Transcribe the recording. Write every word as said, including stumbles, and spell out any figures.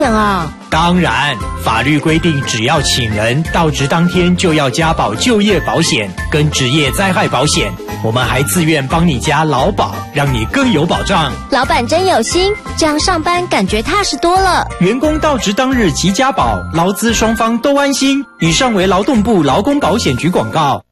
啊？ 当然，法律规定，只要请人到职当天就要加保就业保险跟职业灾害保险。我们还自愿帮你加劳保，让你更有保障。 老板真有心，这样上班感觉踏实多了。 员工到职当日即加保，劳资双方都安心。以上为劳动部劳工保险局广告。